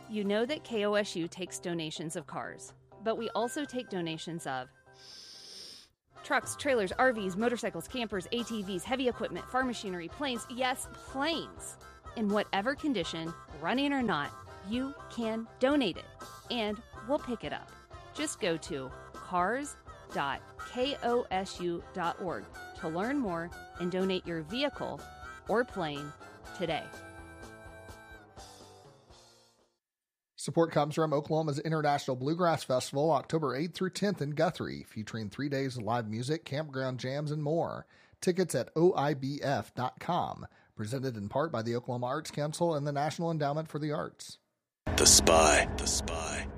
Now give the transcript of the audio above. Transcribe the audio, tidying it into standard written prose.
You know that KOSU takes donations of cars, but we also take donations of trucks, trailers, RVs, motorcycles, campers, ATVs, heavy equipment, farm machinery, planes, yes, planes. In whatever condition, running or not, you can donate it, and we'll pick it up. Just go to cars.kosu.org to learn more and donate your vehicle or plane today. Support comes from Oklahoma's International Bluegrass Festival, October 8th through 10th in Guthrie, featuring 3 days of live music, campground jams, and more. Tickets at oibf.com. Presented in part by the Oklahoma Arts Council and the National Endowment for the Arts. The Spy.